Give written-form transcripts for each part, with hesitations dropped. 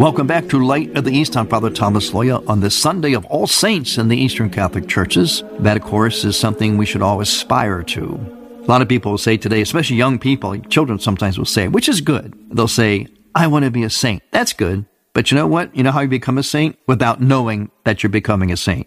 Welcome back to Light of the East. I'm Father Thomas Loya on this Sunday of All Saints in the Eastern Catholic Churches. That, of course, is something we should all aspire to. A lot of people will say today, especially young people, children sometimes will say, which is good. They'll say, I want to be a saint. That's good. But you know what? You know how you become a saint? Without knowing that you're becoming a saint.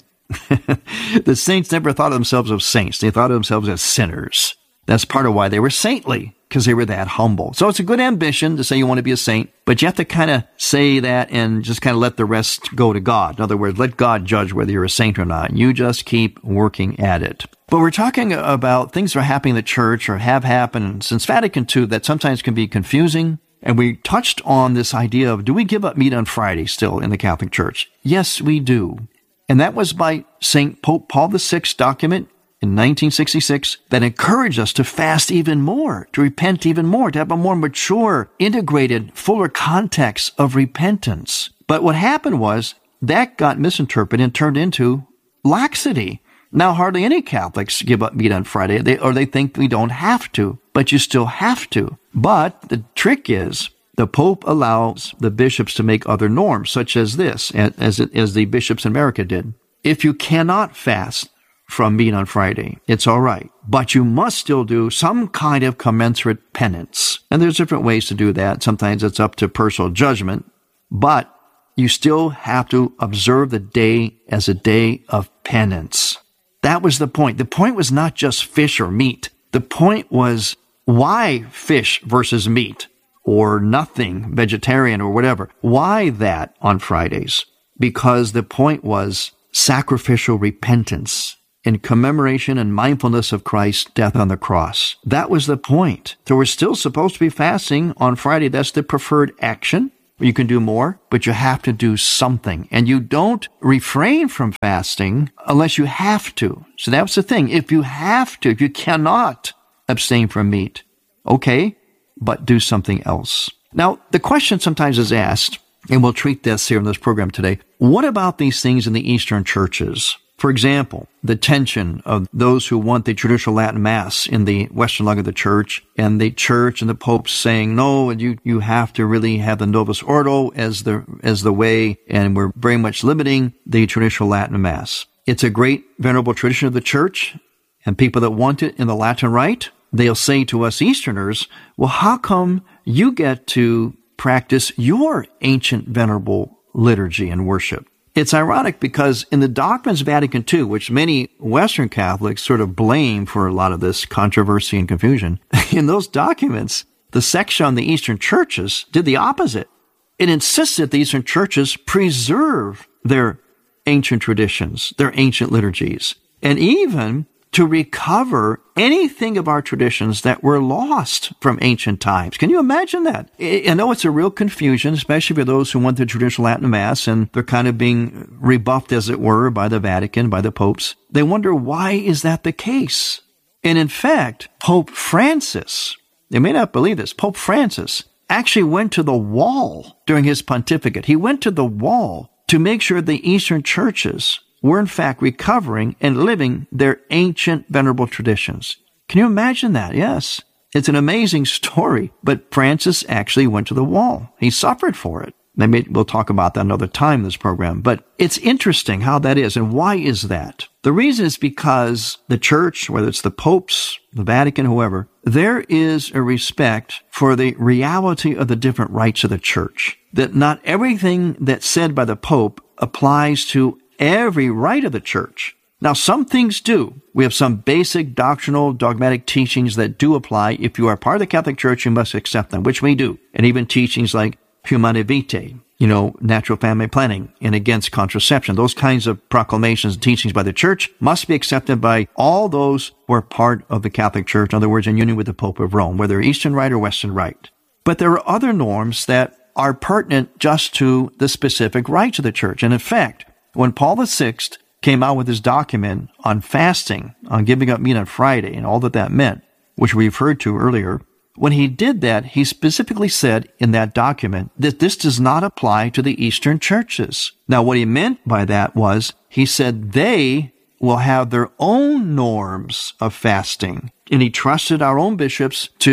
The saints never thought of themselves as saints. They thought of themselves as sinners. That's part of why they were saintly, because they were that humble. So it's a good ambition to say you want to be a saint, but you have to kind of say that and just kind of let the rest go to God. In other words, let God judge whether you're a saint or not. You just keep working at it. But we're talking about things that are happening in the church or have happened since Vatican II that sometimes can be confusing. And we touched on this idea of, do we give up meat on Friday still in the Catholic Church? Yes, we do. And that was by St. Pope Paul VI document in 1966 that encouraged us to fast even more, to repent even more, to have a more mature, integrated, fuller context of repentance. But what happened was that got misinterpreted and turned into laxity. Now, hardly any Catholics give up meat on Friday, they think we don't have to, but you still have to. But the trick is the Pope allows the bishops to make other norms, such as this, as the bishops in America did. If you cannot fast from meat on Friday, it's all right. But you must still do some kind of commensurate penance. And there's different ways to do that. Sometimes it's up to personal judgment, but you still have to observe the day as a day of penance. That was the point. The point was not just fish or meat. The point was, why fish versus meat or nothing, vegetarian or whatever? Why that on Fridays? Because the point was sacrificial repentance in commemoration and mindfulness of Christ's death on the cross. That was the point. So we're still supposed to be fasting on Friday. That's the preferred action. You can do more, but you have to do something. And you don't refrain from fasting unless you have to. So that's the thing. If you have to, if you cannot abstain from meat, okay, but do something else. Now, the question sometimes is asked, and we'll treat this here in this program today, what about these things in the Eastern churches? For example, the tension of those who want the traditional Latin Mass in the Western leg of the church, and the church and the Pope saying, no, you have to really have the Novus Ordo as the way, and we're very much limiting the traditional Latin Mass. It's a great venerable tradition of the church, and people that want it in the Latin Rite, they'll say to us Easterners, well, how come you get to practice your ancient venerable liturgy and worship? It's ironic because in the Doctrines of Vatican II, which many Western Catholics sort of blame for a lot of this controversy and confusion, in those documents, the section on the Eastern churches did the opposite. It insisted the Eastern churches preserve their ancient traditions, their ancient liturgies, and even to recover anything of our traditions that were lost from ancient times. Can you imagine that? I know it's a real confusion, especially for those who want the traditional Latin Mass, and they're kind of being rebuffed, as it were, by the Vatican, by the popes. They wonder, why is that the case? And in fact, Pope Francis, they may not believe this, Pope Francis actually went to the wall during his pontificate. He went to the wall to make sure the Eastern churches were in fact recovering and living their ancient venerable traditions. Can you imagine that? Yes. It's an amazing story, but Francis actually went to the wall. He suffered for it. We'll talk about that another time in this program, but it's interesting how that is. And why is that? The reason is because the church, whether it's the popes, the Vatican, whoever, there is a respect for the reality of the different rites of the church, that not everything that's said by the pope applies to every rite of the church. Now, some things do. We have some basic doctrinal, dogmatic teachings that do apply. If you are part of the Catholic Church, you must accept them, which we do. And even teachings like Humanae Vitae, natural family planning and against contraception. Those kinds of proclamations and teachings by the church must be accepted by all those who are part of the Catholic Church, in other words, in union with the Pope of Rome, whether Eastern Rite or Western Rite. But there are other norms that are pertinent just to the specific rites of the church. And in fact, when Paul VI came out with his document on fasting, on giving up meat on Friday, and all that meant, which we referred to earlier, when he did that, he specifically said in that document that this does not apply to the Eastern churches. Now, what he meant by that was, he said they will have their own norms of fasting. And he trusted our own bishops to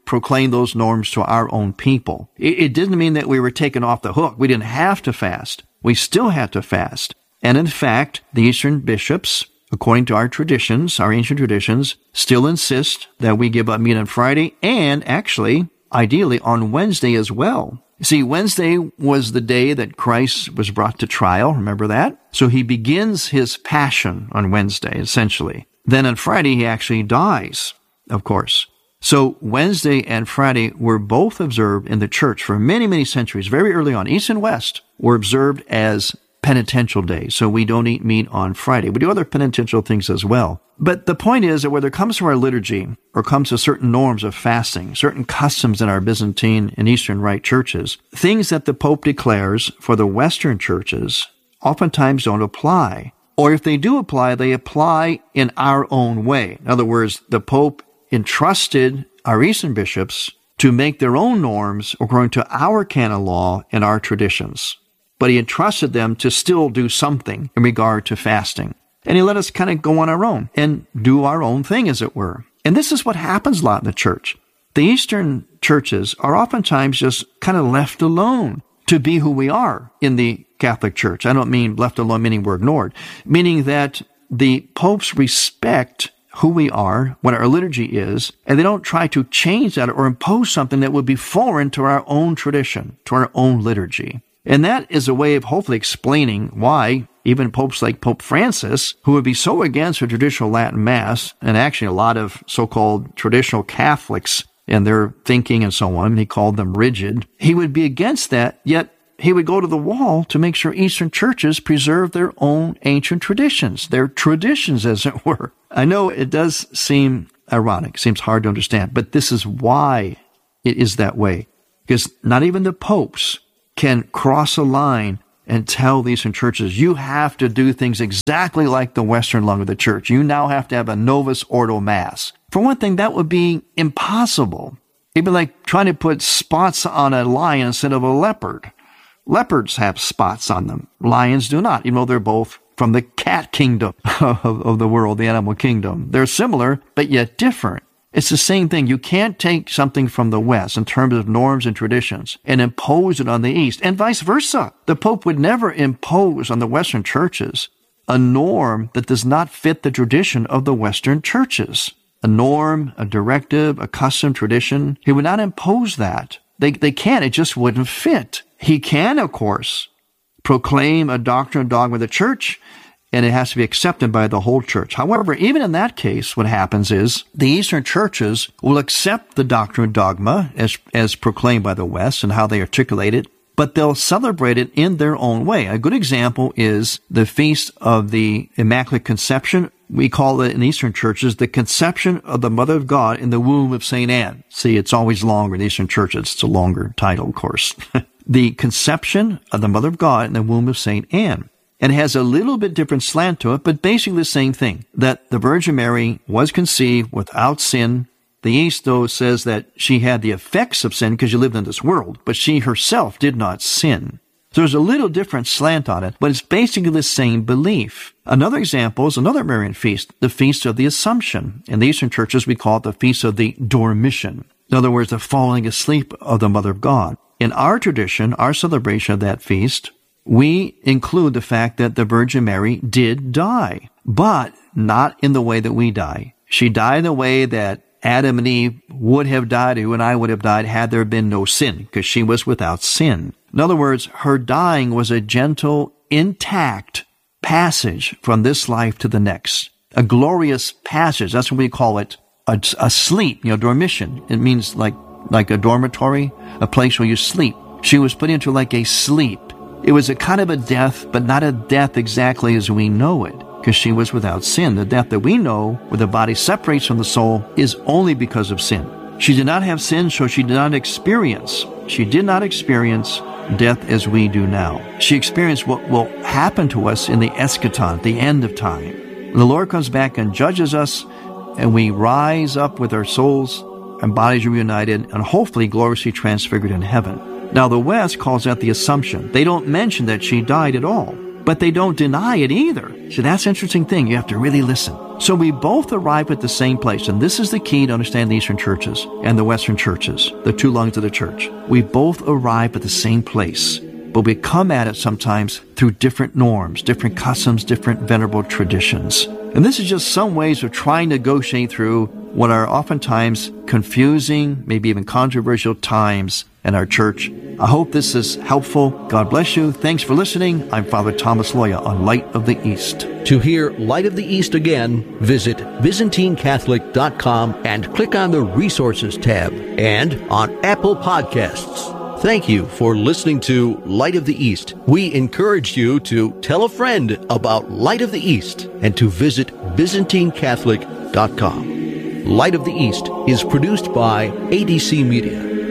proclaim those norms to our own people. It didn't mean that we were taken off the hook. We didn't have to fast. We still had to fast. And in fact, the Eastern bishops, according to our traditions, our ancient traditions, still insist that we give up meat on Friday and actually, ideally, on Wednesday as well. See, Wednesday was the day that Christ was brought to trial. Remember that? So he begins his passion on Wednesday, essentially. Then on Friday, he actually dies, of course. So Wednesday and Friday were both observed in the church for many, many centuries. Very early on, East and West were observed as penitential days. So we don't eat meat on Friday. We do other penitential things as well. But the point is that whether it comes to our liturgy or comes to certain norms of fasting, certain customs in our Byzantine and Eastern Rite churches, things that the Pope declares for the Western churches oftentimes don't apply. Or if they do apply, they apply in our own way. In other words, the Pope entrusted our Eastern bishops to make their own norms according to our canon law and our traditions. But he entrusted them to still do something in regard to fasting. And he let us kind of go on our own and do our own thing, as it were. And this is what happens a lot in the church. The Eastern churches are oftentimes just kind of left alone to be who we are in the Catholic Church. I don't mean left alone meaning we're ignored, meaning that the popes respect who we are, what our liturgy is, and they don't try to change that or impose something that would be foreign to our own tradition, to our own liturgy. And that is a way of hopefully explaining why even popes like Pope Francis, who would be so against a traditional Latin Mass, and actually a lot of so-called traditional Catholics and their thinking and so on, he called them rigid, he would be against that, yet he would go to the wall to make sure Eastern churches preserve their own ancient traditions, their traditions, as it were. I know it does seem ironic, seems hard to understand, but this is why it is that way. Because not even the popes can cross a line and tell the Eastern churches, you have to do things exactly like the Western lung of the church. You now have to have a Novus Ordo Mass. For one thing, that would be impossible. It'd be like trying to put spots on a lion instead of a leopard. Leopards have spots on them. Lions do not, even though they're both from the cat kingdom of the world, the animal kingdom. They're similar, but yet different. It's the same thing. You can't take something from the West in terms of norms and traditions and impose it on the East, and vice versa. The Pope would never impose on the Western churches a norm that does not fit the tradition of the Western churches. A norm, a directive, a custom, tradition. He would not impose that. They can't. It just wouldn't fit. He can, of course, proclaim a doctrine and dogma of the church, and it has to be accepted by the whole church. However, even in that case, what happens is the Eastern churches will accept the doctrine and dogma as proclaimed by the West and how they articulate it, but they'll celebrate it in their own way. A good example is the Feast of the Immaculate Conception. We call it in Eastern churches the Conception of the Mother of God in the womb of St. Anne. See, it's always longer in Eastern churches. It's a longer title, of course. The Conception of the Mother of God in the womb of St. Anne. And it has a little bit different slant to it, but basically the same thing, that the Virgin Mary was conceived without sin. The East, though, says that she had the effects of sin because she lived in this world, but she herself did not sin. So there's a little different slant on it, but it's basically the same belief. Another example is another Marian feast, the Feast of the Assumption. In the Eastern churches, we call it the Feast of the Dormition. In other words, the falling asleep of the Mother of God. In our tradition, our celebration of that feast, we include the fact that the Virgin Mary did die, but not in the way that we die. She died in the way that Adam and Eve would have died, you and I would have died, had there been no sin, because she was without sin. In other words, her dying was a gentle, intact passage from this life to the next. A glorious passage. That's what we call it, a sleep, dormition. It means like a dormitory, a place where you sleep. She was put into like a sleep. It was a kind of a death, but not a death exactly as we know it, because she was without sin. The death that we know, where the body separates from the soul, is only because of sin. She did not have sin, so she did not experience death as we do now. She experienced what will happen to us in the eschaton, the end of time. The Lord comes back and judges us, and we rise up with our souls and bodies reunited, and hopefully gloriously transfigured in heaven. Now, the West calls that the Assumption. They don't mention that she died at all. but they don't deny it either. So that's an interesting thing. You have to really listen. So we both arrive at the same place, and this is the key to understand the Eastern churches and the Western churches, the two lungs of the church. We both arrive at the same place, but we come at it sometimes through different norms, different customs, different venerable traditions. And this is just some ways of trying to negotiate through what are oftentimes confusing, maybe even controversial times in our church. I hope this is helpful. God bless you. Thanks for listening. I'm Father Thomas Loya on Light of the East. To hear Light of the East again, visit ByzantineCatholic.com and click on the Resources tab, and on Apple Podcasts. Thank you for listening to Light of the East. We encourage you to tell a friend about Light of the East and to visit ByzantineCatholic.com. Light of the East is produced by ADC Media.